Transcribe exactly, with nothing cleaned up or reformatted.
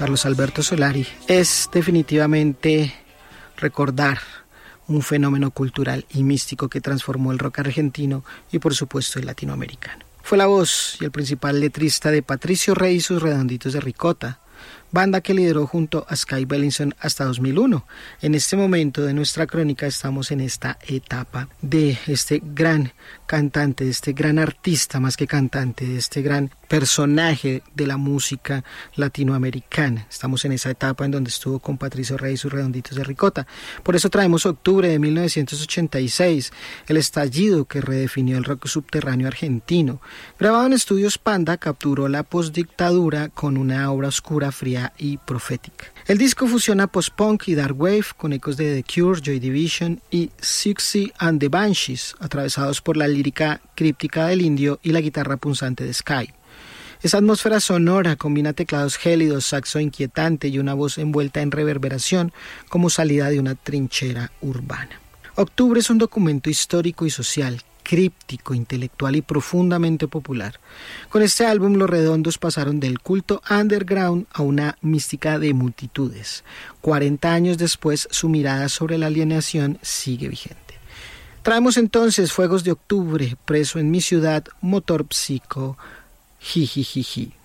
Carlos Alberto Solari, es definitivamente recordar un fenómeno cultural y místico que transformó el rock argentino y por supuesto el latinoamericano. Fue la voz y el principal letrista de Patricio Rey y sus Redonditos de Ricota, banda que lideró junto a Sky Bellinson hasta dos mil uno. En este momento de nuestra crónica estamos en esta etapa de este gran cantante, de este gran artista más que cantante, de este gran personaje de la música latinoamericana. Estamos en esa etapa en donde estuvo con Patricio Rey y sus Redonditos de Ricota. Por eso traemos octubre de mil novecientos ochenta y seis, el estallido que redefinió el rock subterráneo argentino. Grabado en estudios Panda, capturó la postdictadura con una obra oscura, fría y profética. El disco fusiona post-punk y dark wave con ecos de The Cure, Joy Division y Siouxsie and the Banshees, atravesados por la lírica críptica del Indio y la guitarra punzante de Sky. Esa atmósfera sonora combina teclados gélidos, saxo inquietante y una voz envuelta en reverberación como salida de una trinchera urbana. Octubre es un documento histórico y social, críptico, intelectual y profundamente popular. Con este álbum los Redondos pasaron del culto underground a una mística de multitudes. cuarenta años después, su mirada sobre la alienación sigue vigente. Traemos entonces Fuegos de Octubre, Preso en mi ciudad, Motor Psico, Jijijiji.